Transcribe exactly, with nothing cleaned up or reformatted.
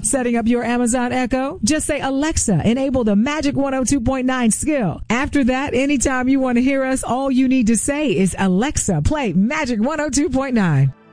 Setting up your Amazon Echo? Just say, Alexa, enable the Magic one oh two point nine skill. After that, anytime you want to hear us, all you need to say is, Alexa, play Magic one oh two point nine.